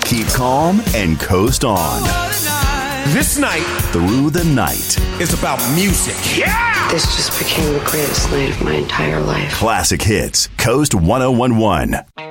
Keep calm and coast on. This night Through the night. is about music. Yeah! This just became the greatest night of my entire life. Classic hits. Coast 1011.